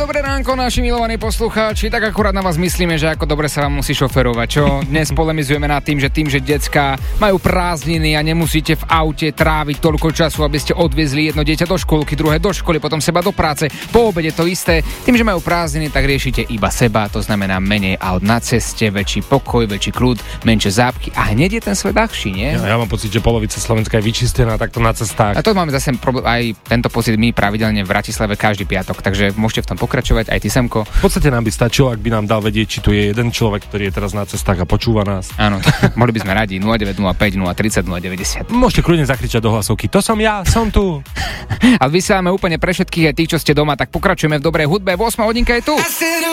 dobré ránko, naši milovaní poslucháči. Tak akurát na vás myslíme, že ako dobre sa vám musí šoferovať, čo? Dnes polemizujeme nad tým, že decká majú prázdniny a nemusíte v aute tráviť toľko času, aby ste odviezli jedno dieťa do školky, druhé do školy, potom seba do práce, po obede to isté. Tým, že majú prázdniny, tak riešite iba seba, to znamená menej aut na ceste, väčší pokoj, väčší kľud, menšie zápky a hneď je ten svet ľahší, nie? Ja mám pocit, že polovica Slovenska je vyčistená takto na cestách. A to máme zase aj tento pocit my pravidelne v Bratislave každý piatok, takže môžete v tom pokračovať aj ty, Semko. V podstate nám by stačilo, ak by nám dal vedieť, či tu je jeden človek, ktorý je teraz na cestách a počúva nás. Áno, mohli by sme radi 0905 030 090. Môžete kľudne zakričať do hlasovky. To som ja, som tu. A vysielame úplne pre všetkých aj tých, čo ste doma, tak pokračujeme v dobrej hudbe. 8 hodinka je tu.